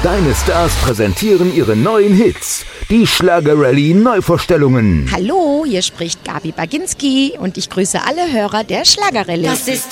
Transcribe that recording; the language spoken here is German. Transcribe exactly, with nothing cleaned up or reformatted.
Deine Stars präsentieren ihre neuen Hits. Die Schlager-Rallye Neuvorstellungen. Hallo, hier spricht Gabi Baginski und ich grüße alle Hörer der Schlager-Rallye. Das ist